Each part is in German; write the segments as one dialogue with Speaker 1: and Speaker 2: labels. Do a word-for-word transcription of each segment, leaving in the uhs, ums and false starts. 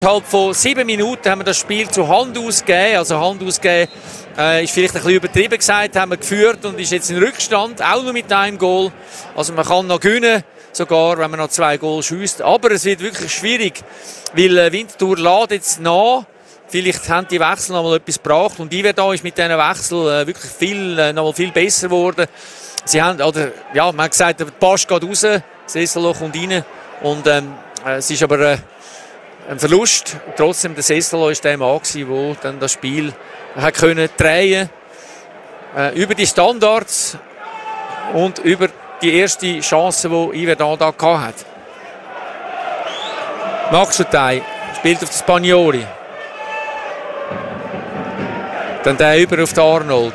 Speaker 1: Innerhalb von sieben Minuten haben wir das Spiel zu Hand ausgegeben. Also Hand ausgegeben äh, ist vielleicht ein bisschen übertrieben gesagt, haben wir geführt und ist jetzt in Rückstand, auch nur mit einem Goal. Also man kann noch gewinnen, sogar wenn man noch zwei Goal schießt. Aber es wird wirklich schwierig, weil äh, Winterthur lädt jetzt nach. Vielleicht haben die Wechsel noch mal etwas gebracht und Yverdon ist mit diesen Wechseln äh, wirklich viel, äh, noch mal viel besser geworden. Sie haben, oder, ja, man hat gesagt, der Pass geht raus, Sesselo kommt rein und ähm, es ist aber äh, ein Verlust. Trotzdem, der Sesselo war der Mann, der dann das Spiel hat können drehen äh, über die Standards und über die erste Chance, die Yverdon da hatte. Maxutay spielt auf den Spagnoli. Dann der über auf den Arnold.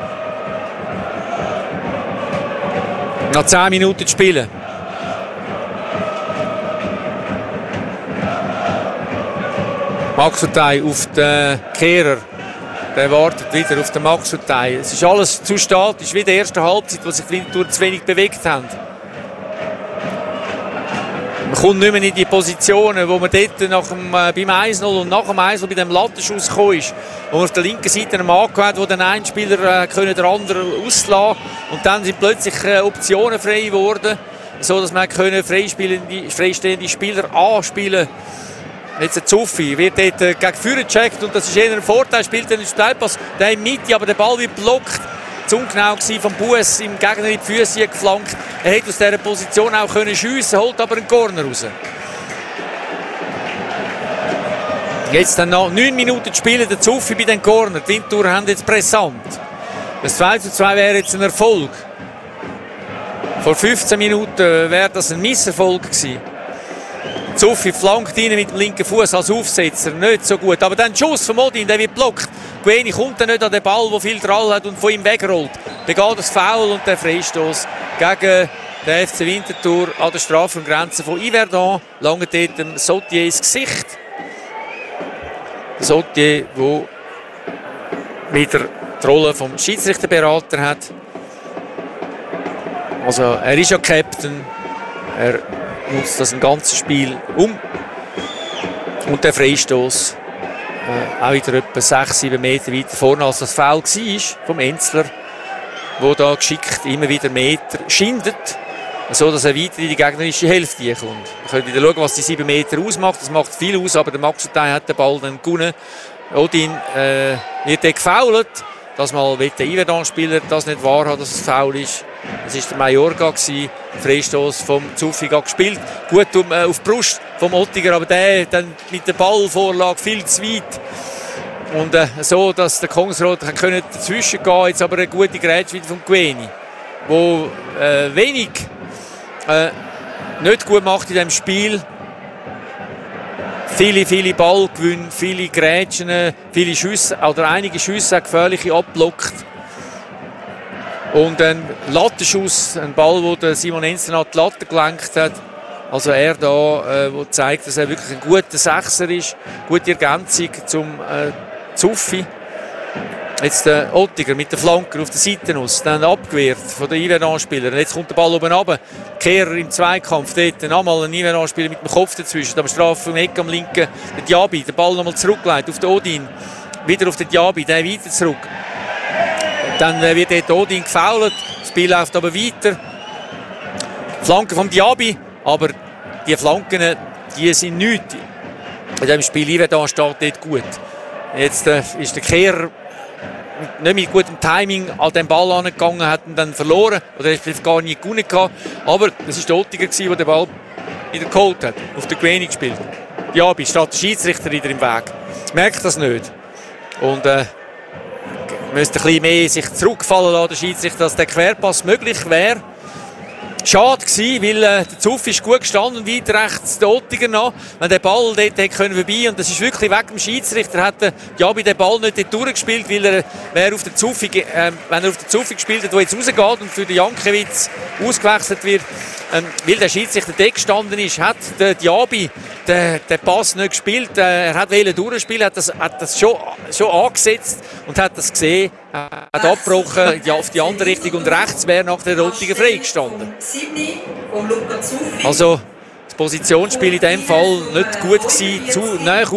Speaker 1: Noch zehn Minuten zu spielen. Maxutay auf den Kehrer. Der wartet wieder auf den Maxutay. Es ist alles zu statisch, wie in der ersten Halbzeit, wo sich die Winterthur zu wenig bewegt haben. Man kommt nicht mehr in die Positionen, wo man dort nach dem, äh, beim eins null und nach dem eins null bei dem Lattenschuss gekommen ist. Wo man auf der linken Seite einen Mann hat, wo dann ein Spieler äh, können den anderen auslassen und dann sind plötzlich äh, Optionen frei geworden, so dass man können freispielende, freistehende Spieler anspielen. Jetzt ein Zuffi wird dort äh, gegen Führer gecheckt und das ist eher ein Vorteil, spielt den Steilpass, der in Mitte, aber der Ball wird blockt. Zu ungenau war vom Bus im Gegner in die Füße geflankt. Er hätte aus dieser Position auch können schiessen, holt aber einen Corner raus. Jetzt dann noch neun Minuten zu spielen, der Zuffi bei den Corner. Die Winterthur haben jetzt pressant. Das zwei zu zwei wäre jetzt ein Erfolg. Vor fünfzehn Minuten wäre das ein Misserfolg gewesen. Zuffi flankt rein mit dem linken Fuß als Aufsetzer, nicht so gut. Aber dann der Schuss von Modin, der wird blockt. Gueni kommt dann nicht an den Ball, der viel Drall hat und von ihm wegrollt. Begeht das Foul und der Freistoß gegen den F C Winterthur an der Strafraumgrenze von Yverdon. Lange dort dem Sautier ins Gesicht. Der Sautier, der wieder die Rolle vom Schiedsrichterberater hat. Also er ist ja Captain. Er nutzt das ein ganzes Spiel um. Und der Freistoß äh, auch wieder etwa sechs sieben Meter weiter vorne als das Foul war vom Enzler, der da geschickt immer wieder Meter schindet, so dass er weiter in die gegnerische Hälfte kommt. Wir können wieder schauen, was die sieben Meter ausmacht. Das macht viel aus, aber der Maxutay hat den Ball dann gewonnen. Odin äh, wird dann gefoult. Das mal wird der Yverdon-Spieler das nicht wahrhaben, dass es faul ist. Es war der Majorga, der Freistoß vom Zuffiga gespielt. Gut um, äh, auf die Brust vom Ottiger, aber der dann mit der Ballvorlage viel zu weit. Und äh, so, dass der Kongsroth dazwischen gehen konnte. Jetzt aber eine gute Grätsche wieder von Gueni, der äh, wenig äh, nicht gut macht in diesem Spiel. Viele, viele Ballgewinne, viele Grätschen, viele Schüsse, oder einige Schüsse, gefährliche abblockt. Und ein Lattenschuss, ein Ball, den Simon Enzler an die Latte gelenkt hat. Also er da, äh, wo zeigt, dass er wirklich ein guter Sechser ist. Gute Ergänzung zum äh, Zuffi. Jetzt der Ottiger mit der Flanker auf der Seite aus, dann abgewehrt von den Yverdon-Spielern. Jetzt kommt der Ball oben runter. Kehrer im Zweikampf, dort nochmal ein Yverdon-Spieler mit dem Kopf dazwischen. Aber Strafe vom Eck am linken, der Diaby, der Ball nochmal zurückgeleitet auf den Odin. Wieder auf den Diaby, der weiter zurück. Dann wird dort Odin gefoult, das Spiel läuft aber weiter. Flanken vom Diaby, aber die Flanken, die sind nichts. In diesem Spiel Yverdon steht dort gut. Jetzt äh, ist der Kehrer nicht mit gutem Timing an den Ball angegangen, hat ihn dann verloren oder vielleicht gar nicht gewonnen gehabt. Aber es war der Ottiger, der den Ball wieder geholt hat, auf den Gueni gespielt. Diaby steht der Schiedsrichter wieder im Weg. Ich merke das nicht. Und äh, müsste ein bisschen mehr sich zurückfallen lassen, der Schiedsrichter, dass der Querpass möglich wäre. Schade gewesen, weil äh, der Zuff ist gut gestanden und weit rechts der Ottiger noch. Wenn der Ball dort hätte können vorbei und das ist wirklich weg dem Schiedsrichter, hat der Diaby den Ball nicht dort durchgespielt, weil er, wer auf der Zuffi, äh, wenn er auf der Zuffi gespielt hat, der jetzt rausgeht und für den Jankiewicz ausgewechselt wird, ähm, weil der Schiedsrichter dort gestanden ist, hat der Diaby den, den Pass nicht gespielt. Äh, er hat wollte durchspielen, hat das, hat das schon, schon angesetzt und hat das gesehen, hat abgebrochen ja, auf die andere Richtung und rechts wäre nach der Ottiger freigestanden. Also das Positionsspiel in diesem Fall nicht gut gewesen, zu nah